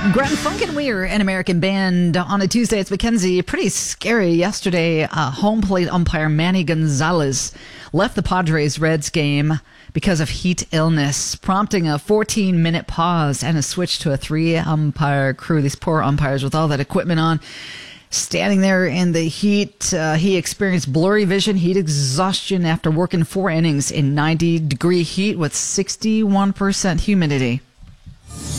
Glenn Funkenweir, an American band. On a Tuesday, it's Mackenzie. Pretty scary. Yesterday, home plate umpire Manny Gonzalez left the Padres-Reds game because of heat illness, prompting a 14-minute pause and a switch to a 3-umpire crew. These poor umpires with all that equipment on, standing there in the heat. He experienced blurry vision, heat exhaustion after working 4 innings in 90-degree heat with 61% humidity.